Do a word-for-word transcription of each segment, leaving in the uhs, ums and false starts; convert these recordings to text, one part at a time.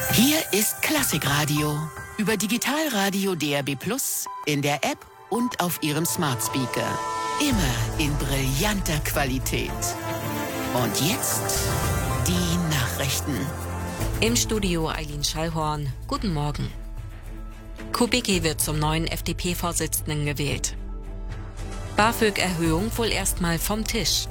Hier ist Klassikradio über Digitalradio D A B plus, in der App und auf Ihrem Smart Speaker. Immer in brillanter Qualität. Und jetzt die Nachrichten. Im Studio Eileen Schallhorn. Guten Morgen. Kubicki wird zum neuen F D P-Vorsitzenden gewählt. BAföG-Erhöhung wohl erstmal vom Tisch.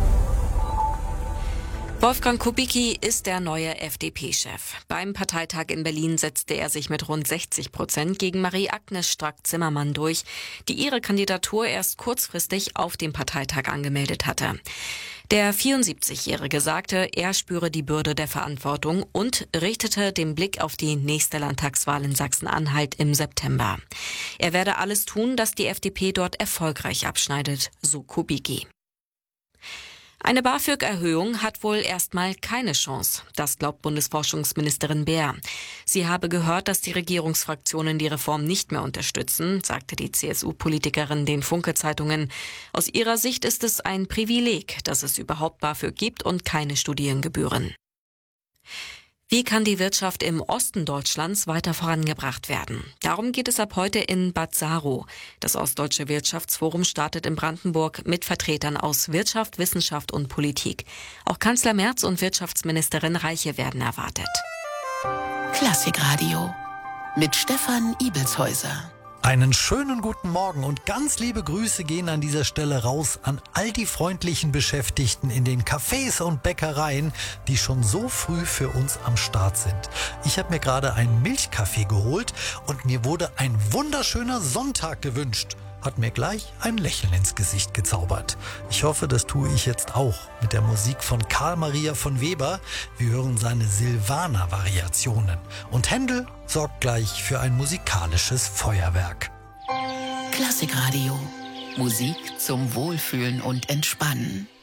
Wolfgang Kubicki ist der neue F D P-Chef. Beim Parteitag in Berlin setzte er sich mit rund sechzig Prozent gegen Marie-Agnes Strack-Zimmermann durch, die ihre Kandidatur erst kurzfristig auf dem Parteitag angemeldet hatte. Der vierundsiebzigjährige sagte, er spüre die Bürde der Verantwortung und richtete den Blick auf die nächste Landtagswahl in Sachsen-Anhalt im September. Er werde alles tun, dass die F D P dort erfolgreich abschneidet, so Kubicki. Eine BAföG-Erhöhung hat wohl erstmal keine Chance. Das glaubt Bundesforschungsministerin Baer. Sie habe gehört, dass die Regierungsfraktionen die Reform nicht mehr unterstützen, sagte die C S U-Politikerin den Funke-Zeitungen. Aus ihrer Sicht ist es ein Privileg, dass es überhaupt BAföG gibt und keine Studiengebühren. Wie kann die Wirtschaft im Osten Deutschlands weiter vorangebracht werden? Darum geht es ab heute in Bad Saro. Das Ostdeutsche Wirtschaftsforum startet in Brandenburg mit Vertretern aus Wirtschaft, Wissenschaft und Politik. Auch Kanzler Merz und Wirtschaftsministerin Reiche werden erwartet. Klassikradio mit Stefan Ibelshäuser. Einen schönen guten Morgen und ganz liebe Grüße gehen an dieser Stelle raus an all die freundlichen Beschäftigten in den Cafés und Bäckereien, die schon so früh für uns am Start sind. Ich habe mir gerade einen Milchkaffee geholt und mir wurde ein wunderschöner Sonntag gewünscht. Hat mir gleich ein Lächeln ins Gesicht gezaubert. Ich hoffe, das tue ich jetzt auch mit der Musik von Karl Maria von Weber. Wir hören seine Silvaner-Variationen. Und Händel sorgt gleich für ein musikalisches Feuerwerk. Klassikradio. Musik zum Wohlfühlen und Entspannen.